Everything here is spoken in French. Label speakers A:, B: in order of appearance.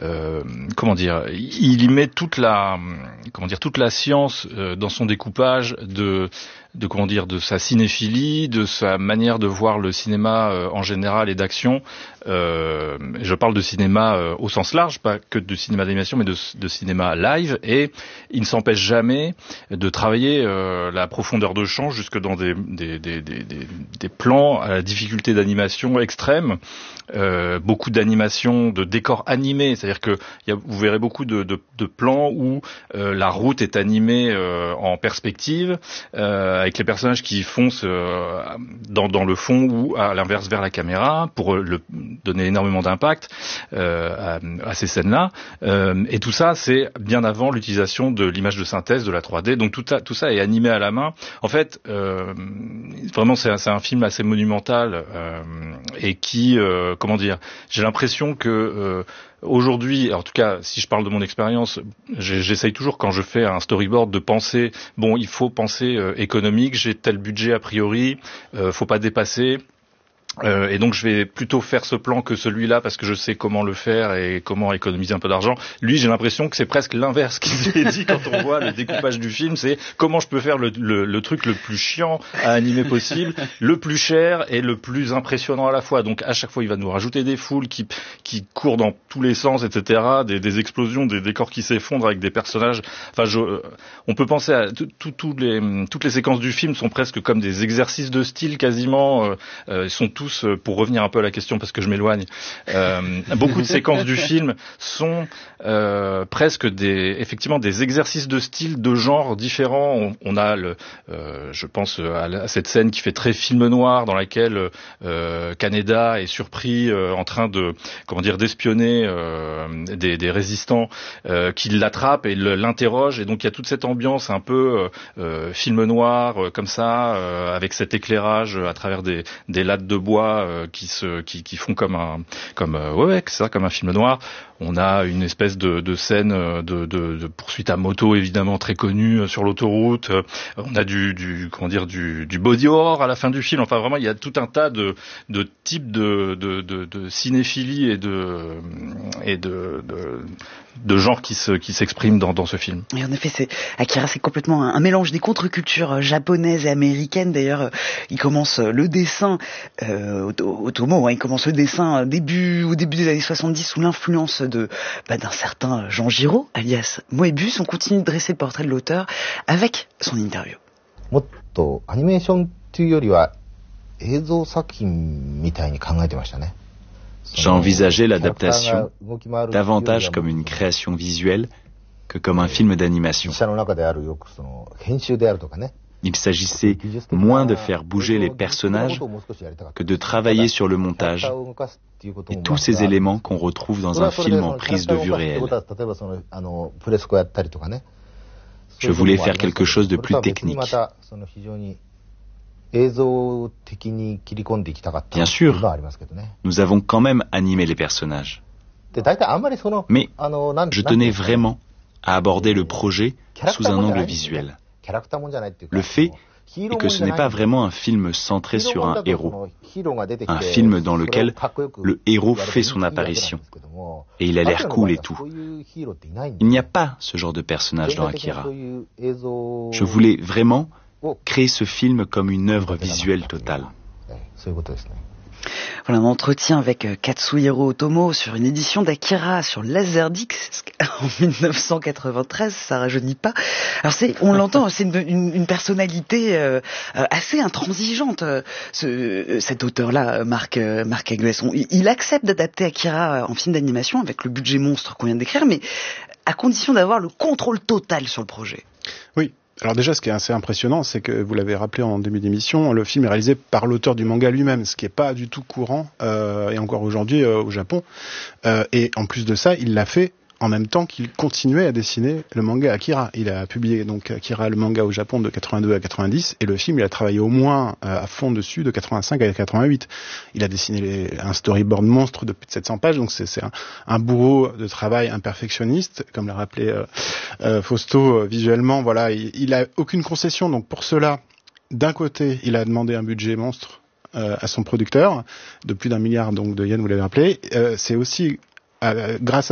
A: comment dire, il y met toute la science dans son découpage de sa cinéphilie, de sa manière de voir le cinéma en général et d'action. Je parle de cinéma au sens large, pas que de cinéma d'animation, mais de cinéma live. Et il ne s'empêche jamais de travailler la profondeur de champ jusque dans des plans à la difficulté d'animation extrême. Beaucoup d'animation, de décors animés, c'est-à-dire que vous verrez beaucoup de plans où la route est animée en perspective, avec les personnages qui foncent dans le fond ou à l'inverse vers la caméra pour donner énormément d'impact à ces scènes-là. Et tout ça, c'est bien avant l'utilisation de l'image de synthèse, de la 3D. Donc tout ça est animé à la main. En fait, vraiment, c'est un film assez monumental et qui, comment dire, j'ai l'impression que aujourd'hui, en tout cas, si je parle de mon expérience, j'essaye toujours quand je fais un storyboard de penser, bon, il faut penser économique, j'ai tel budget a priori, faut pas dépasser. Et donc je vais plutôt faire ce plan que celui-là parce que je sais comment le faire et comment économiser un peu d'argent. Lui, j'ai l'impression que c'est presque l'inverse qui est dit quand on voit le découpage du film, c'est comment je peux faire le truc le plus chiant à animer possible, le plus cher et le plus impressionnant à la fois. Donc à chaque fois, il va nous rajouter des foules qui courent dans tous les sens, etc., des explosions, des décors qui s'effondrent avec des personnages. Enfin, on peut penser à toutes les séquences du film sont presque comme des exercices de style quasiment. Ils sont tous, pour revenir un peu à la question parce que je m'éloigne, beaucoup de séquences du film sont presque effectivement des exercices de style, de genre différents. On a je pense à cette scène qui fait très film noir dans laquelle Kaneda est surpris en train d'espionner des résistants qui l'attrapent et l'interrogent, et donc il y a toute cette ambiance un peu film noir comme ça, avec cet éclairage à travers des lattes de bois qui font comme un film noir. On a une espèce de scène de poursuite à moto évidemment très connue sur l'autoroute. On a du body horror à la fin du film. Enfin vraiment, il y a tout un tas de types de cinéphilie et de genres qui s'expriment dans ce film.
B: Et en effet, Akira, c'est complètement un mélange des contre-cultures japonaises et américaines. D'ailleurs, il commence le dessin Otomo, il commence le dessin au début des années 70 sous l'influence d'un certain Jean Giraud, alias Moebius. On continue de dresser le portrait de l'auteur avec son interview.
C: もっとアニメーションというよりは映像作品みたいに考えてましたね。
D: J'ai envisagé l'adaptation davantage comme une création visuelle que comme un film d'animation. Il s'agissait moins de faire bouger les personnages que de travailler sur le montage et tous ces éléments qu'on retrouve dans un film en prise de vue réelle. Je voulais faire quelque chose de plus technique. Bien sûr, nous avons quand même animé les personnages. Mais je tenais vraiment à aborder le projet sous un angle visuel. Le fait est que ce n'est pas vraiment un film centré sur un héros, un film dans lequel le héros fait son apparition, et il a l'air cool et tout. Il n'y a pas ce genre de personnage dans Akira. Je voulais vraiment créer ce film comme une œuvre visuelle totale.
B: Voilà un entretien avec Katsuhiro Otomo sur une édition d'Akira sur Laserdisc en 1993, ça rajeunit pas. Alors on l'entend, c'est une personnalité assez intransigeante, cet auteur-là, Marc Aguesson. Il accepte d'adapter Akira en film d'animation avec le budget monstre qu'on vient de décrire, mais à condition d'avoir le contrôle total sur le projet.
E: Oui. Alors déjà, ce qui est assez impressionnant, c'est que, vous l'avez rappelé en début d'émission, le film est réalisé par l'auteur du manga lui-même, ce qui n'est pas du tout courant, et encore aujourd'hui au Japon. Et en plus de ça, il l'a fait en même temps qu'il continuait à dessiner le manga Akira. Il a publié donc Akira, le manga au Japon, de 82 à 90, et le film, il a travaillé au moins à fond dessus de 85 à 88. Il a dessiné un storyboard monstre de plus de 700 pages, donc c'est un bourreau de travail, un perfectionniste, comme l'a rappelé Fausto, visuellement. Voilà, il a aucune concession, donc pour cela, d'un côté, il a demandé un budget monstre à son producteur de plus d'1 milliard donc de yens, vous l'avez rappelé. C'est aussi grâce